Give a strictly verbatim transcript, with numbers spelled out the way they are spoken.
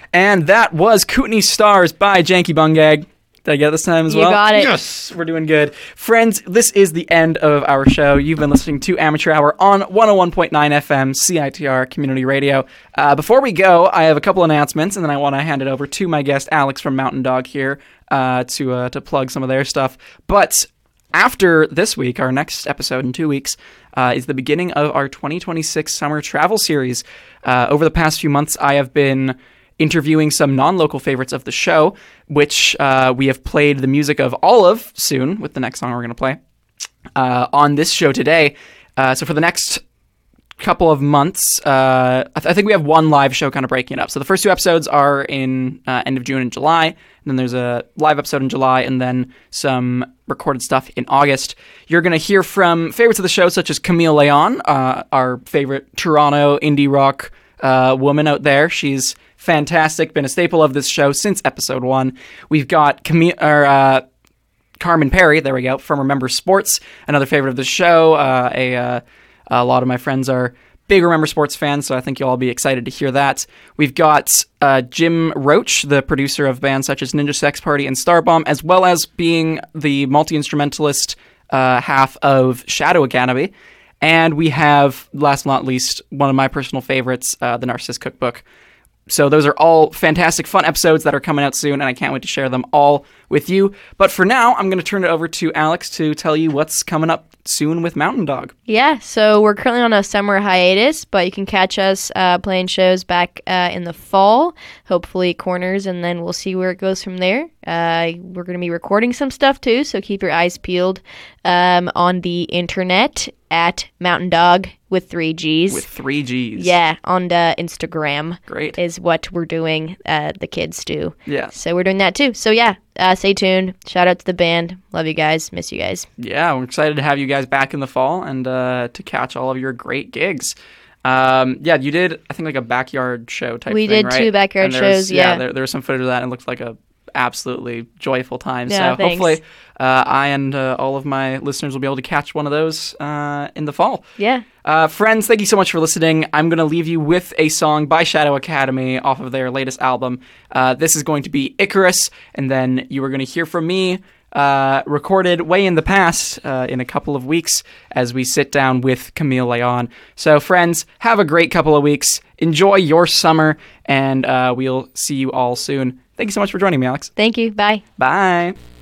And that was Kootenai Stars by Janky Bungag. Did I get it this time as You well? You got it. Yes, we're doing good. Friends, this is the end of our show. You've been listening to Amateur Hour on one oh one point nine F M, C I T R Community Radio. Uh, before we go, I have a couple announcements, and then I want to hand it over to my guest, Alex from Mountain Dog here, uh, to uh, to plug some of their stuff. But after this week, our next episode in two weeks, uh, is the beginning of our twenty twenty-six summer travel series. Uh, over the past few months, I have been interviewing some non-local favorites of the show, which uh, we have played the music of all of soon with the next song we're going to play uh, on this show today. Uh, so for the next couple of months, uh, I, th- I think we have one live show kind of breaking it up. So the first two episodes are in uh, end of June and July, and then there's a live episode in July, and then some recorded stuff in August. You're going to hear from favorites of the show, such as Camille Leon, uh, our favorite Toronto indie rock uh, woman out there. She's fantastic, been a staple of this show since episode one. We've got Camille, or, uh, Carmen Perry, there we go, from Remember Sports, another favorite of the show. Uh, a, uh, a lot of my friends are big Remember Sports fans, so I think you'll all be excited to hear that. We've got uh, Jim Roach, the producer of bands such as Ninja Sex Party and Starbomb, as well as being the multi-instrumentalist uh, half of Shadow Academy. And we have, last but not least, one of my personal favorites, uh, the Narcissist Cookbook. So those are all fantastic, fun episodes that are coming out soon, and I can't wait to share them all with you. But for now, I'm going to turn it over to Alex to tell you what's coming up soon with Mountain Dog. Yeah, so we're currently on a summer hiatus, but you can catch us uh, playing shows back uh, in the fall, hopefully Corners, and then we'll see where it goes from there. Uh, we're going to be recording some stuff too, so keep your eyes peeled um, on the internet at Mountain Dog with three G's. With three G's. Yeah, on the Instagram. Great. Is what we're doing, uh, the kids do. Yeah. So we're doing that too. So yeah, uh, stay tuned. Shout out to the band. Love you guys. Miss you guys. Yeah, we're excited to have you guys back in the fall and uh, to catch all of your great gigs. Um, yeah, you did, I think, like a backyard show type we thing, did right? two backyard And there was- shows, yeah. Yeah, there, there was some footage of that, and it looked like a absolutely joyful time. Yeah, so thanks. hopefully uh, I and uh, all of my listeners will be able to catch one of those uh, in the fall. Yeah. Uh, friends, thank you so much for listening. I'm going to leave you with a song by Shadow Academy off of their latest album. Uh, this is going to be Icarus, and then you are going to hear from me uh, recorded way in the past uh, in a couple of weeks as we sit down with Camille Leon. So friends, have a great couple of weeks. Enjoy your summer, and uh, we'll see you all soon. Thank you so much for joining me, Alex. Thank you. Bye. Bye.